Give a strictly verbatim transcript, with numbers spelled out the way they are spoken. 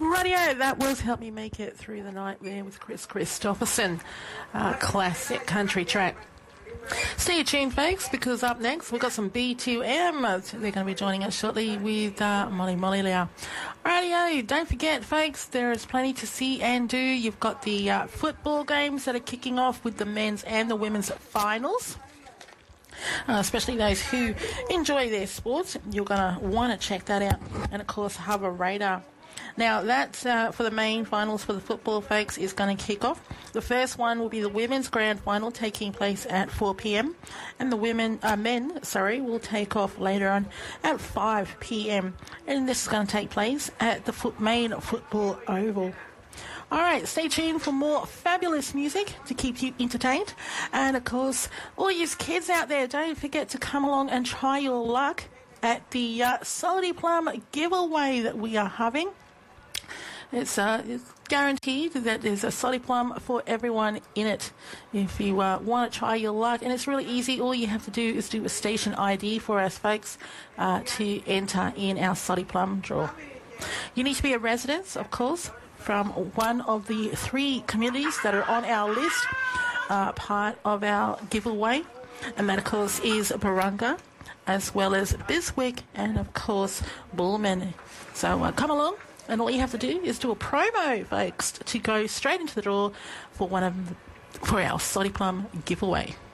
Radio, that was Help Me Make It Through the Night there with Chris Christopherson. Uh, classic country track. Stay tuned, folks, because up next we've got some B two M. They're going to be joining us shortly with uh, Molly Molly Liao. Radio, don't forget, folks, there is plenty to see and do. You've got the uh, football games that are kicking off with the men's and the women's finals. Uh, especially those who enjoy their sports, you're going to want to check that out. And, of course, Hover Radar. Now, that uh, for the main finals for the football, folks, is going to kick off. The first one will be the women's grand final taking place at four p.m. and the women, uh, men, sorry, will take off later on at five p.m. and this is going to take place at the foot main football oval. All right, stay tuned for more fabulous music to keep you entertained. And, of course, all you kids out there, don't forget to come along and try your luck at the uh, Salty Plum giveaway that we are having. It's, uh, it's guaranteed that there's a Salty Plum for everyone in it if you uh, want to try your luck. And it's really easy. All you have to do is do a station I D for us, folks, uh, to enter in our Salty Plum draw. You need to be a resident, of course, from one of the three communities that are on our list, uh, part of our giveaway. And that, of course, is Barunga, as well as Biswick, and, of course, Bullman. So uh, come along. And all you have to do is do a promo, folks, to go straight into the draw for one of the, for our Salty Plum giveaway.